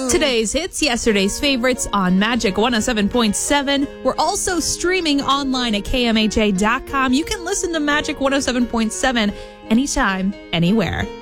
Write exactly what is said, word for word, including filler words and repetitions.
Today's hits, yesterday's favorites on Magic one oh seven point seven. We're also streaming online at K M H A dot com. You can listen to Magic one oh seven point seven anytime, anywhere.